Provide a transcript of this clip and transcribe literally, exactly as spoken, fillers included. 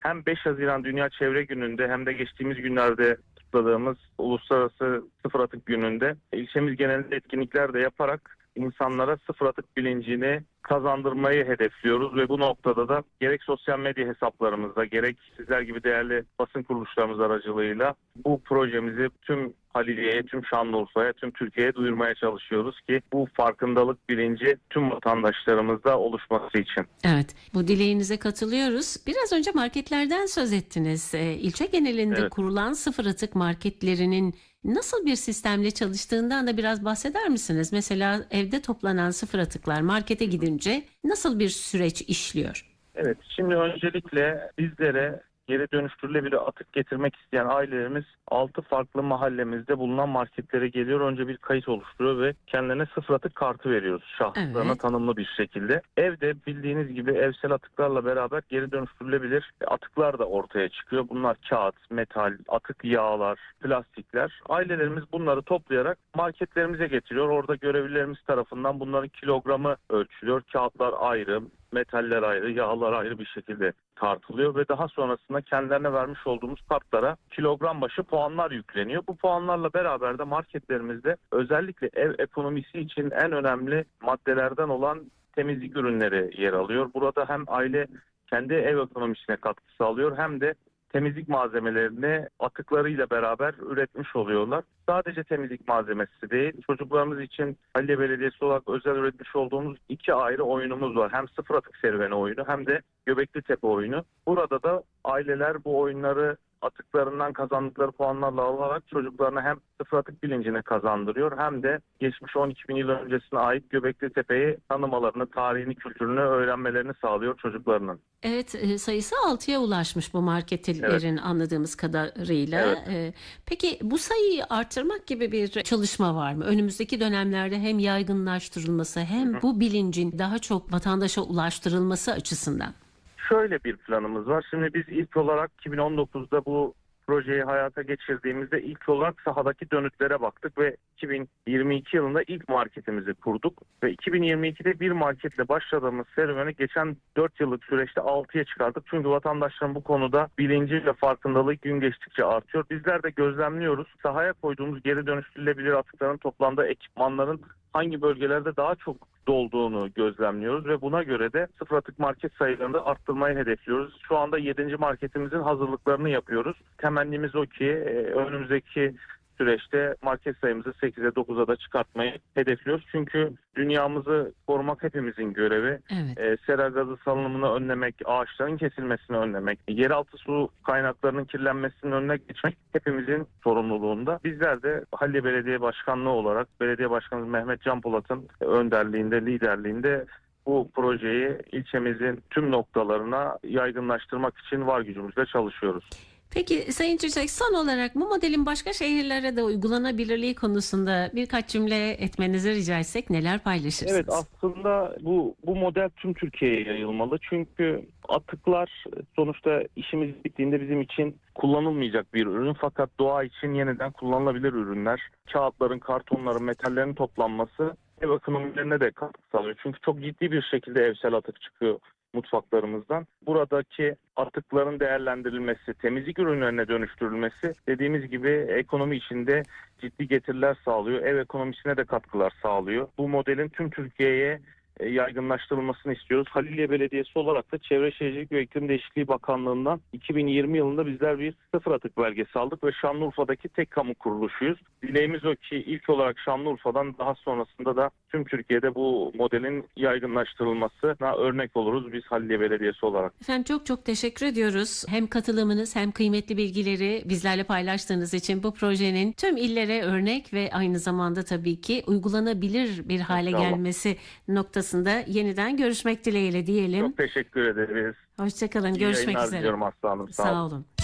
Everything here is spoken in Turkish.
hem beş Haziran Dünya Çevre Günü'nde hem de geçtiğimiz günlerde kutladığımız Uluslararası Sıfır Atık Günü'nde ilçemiz genelinde etkinlikler de yaparak insanlara sıfır atık bilincini kazandırmayı hedefliyoruz ve bu noktada da gerek sosyal medya hesaplarımızda gerek sizler gibi değerli basın kuruluşlarımız aracılığıyla bu projemizi tüm Haliliye'ye, tüm Şanlıurfa'ya, tüm Türkiye'ye duyurmaya çalışıyoruz ki bu farkındalık bilinci tüm vatandaşlarımızda oluşması için. Evet, bu dileğinize katılıyoruz. Biraz önce marketlerden söz ettiniz. E, ilçe genelinde Evet. kurulan sıfır atık marketlerinin nasıl bir sistemle çalıştığından da biraz bahseder misiniz? Mesela evde toplanan sıfır atıklar markete gidince nasıl bir süreç işliyor? Evet, şimdi öncelikle bizlere geri dönüştürülebilir atık getirmek isteyen ailelerimiz altı farklı mahallemizde bulunan marketlere geliyor. Önce bir kayıt oluşturuyor ve kendilerine sıfır atık kartı veriyoruz şahıslarına Evet. tanımlı bir şekilde. Evde bildiğiniz gibi evsel atıklarla beraber geri dönüştürülebilir atıklar da ortaya çıkıyor. Bunlar kağıt, metal, atık yağlar, plastikler. Ailelerimiz bunları toplayarak marketlerimize getiriyor. Orada görevlilerimiz tarafından bunların kilogramı ölçülüyor. Kağıtlar ayrı, metaller ayrı, yağlar ayrı bir şekilde tartılıyor ve daha sonrasında kendilerine vermiş olduğumuz kartlara kilogram başı puanlar yükleniyor. Bu puanlarla beraber de marketlerimizde özellikle ev ekonomisi için en önemli maddelerden olan temizlik ürünleri yer alıyor. Burada hem aile kendi ev ekonomisine katkı sağlıyor hem de temizlik malzemelerini atıklarıyla beraber üretmiş oluyorlar. Sadece temizlik malzemesi değil, çocuklarımız için Halilye Belediyesi olarak özel üretmiş olduğumuz iki ayrı oyunumuz var. Hem sıfır atık serüveni oyunu hem de Göbekli Tepe oyunu. Burada da aileler bu oyunları atıklarından kazandıkları puanlarla alarak çocuklarına hem sıfır atık bilincini kazandırıyor hem de geçmiş on iki bin yıl öncesine ait Göbekli Tepe'yi tanımalarını, tarihini, kültürünü öğrenmelerini sağlıyor çocuklarının. Evet, e, sayısı altıya ulaşmış bu marketlerin anladığımız kadarıyla. Evet. E, Peki bu sayıyı artırmak gibi bir çalışma var mı? Önümüzdeki dönemlerde hem yaygınlaştırılması hem bu bilincin daha çok vatandaşa ulaştırılması açısından. Şöyle bir planımız var. Şimdi biz ilk olarak iki bin on dokuzda bu projeyi hayata geçirdiğimizde ilk olarak sahadaki dönütlere baktık ve iki bin yirmi iki yılında ilk marketimizi kurduk. Ve iki bin yirmi ikide bir marketle başladığımız serüveni geçen dört yıllık süreçte altıya çıkardık. Çünkü vatandaşların bu konuda bilinci ve farkındalığı gün geçtikçe artıyor. Bizler de gözlemliyoruz. Sahaya koyduğumuz geri dönüştürülebilir atıkların toplandığı ekipmanların hangi bölgelerde daha çok dolduğunu gözlemliyoruz ve buna göre de sıfır atık market sayılarını arttırmayı hedefliyoruz. Şu anda yedinci marketimizin hazırlıklarını yapıyoruz. Temennimiz o ki önümüzdeki süreçte market sayımızı sekize dokuza da çıkartmayı hedefliyoruz. Çünkü dünyamızı korumak hepimizin görevi. Evet. E, sera gazı salınımını önlemek, ağaçların kesilmesini önlemek, yeraltı su kaynaklarının kirlenmesinin önüne geçmek hepimizin sorumluluğunda. Bizler de Halilye Belediye Başkanlığı olarak Belediye Başkanımız Mehmet Can Polat'ın önderliğinde, liderliğinde bu projeyi ilçemizin tüm noktalarına yaygınlaştırmak için var gücümüzle çalışıyoruz. Peki Sayın Çiçek, son olarak bu modelin başka şehirlere de uygulanabilirliği konusunda birkaç cümle etmenizi rica etsek neler paylaşırsınız? Evet, aslında bu bu model tüm Türkiye'ye yayılmalı. Çünkü atıklar sonuçta işimiz bittiğinde bizim için kullanılmayacak bir ürün. Fakat doğa için yeniden kullanılabilir ürünler. Kağıtların, kartonların, metallerin toplanması ev ekonomilerine de katkı sağlıyor. Çünkü çok ciddi bir şekilde evsel atık çıkıyor mutfaklarımızdan. Buradaki atıkların değerlendirilmesi, temizlik ürünlerine dönüştürülmesi dediğimiz gibi ekonomi içinde ciddi getiriler sağlıyor. Ev ekonomisine de katkılar sağlıyor. Bu modelin tüm Türkiye'ye yaygınlaştırılmasını istiyoruz. Halilye Belediyesi olarak da Çevre Şehircilik ve İklim Değişikliği Bakanlığı'ndan iki bin yirmi yılında bizler bir sıfır atık belgesi aldık ve Şanlıurfa'daki tek kamu kuruluşuyuz. Dileğimiz o ki ilk olarak Şanlıurfa'dan daha sonrasında da tüm Türkiye'de bu modelin yaygınlaştırılmasına örnek oluruz biz Halilye Belediyesi olarak. Efendim çok çok teşekkür ediyoruz. Hem katılımınız hem kıymetli bilgileri bizlerle paylaştığınız için bu projenin tüm illere örnek ve aynı zamanda tabii ki uygulanabilir bir hale İnşallah. gelmesi noktasında yeniden görüşmek dileğiyle diyelim. Çok teşekkür ederiz. Hoşçakalın. İyi Görüşmek yayınlar üzere. diliyorum Aslı Hanım. Sağ Sağ olun. olun.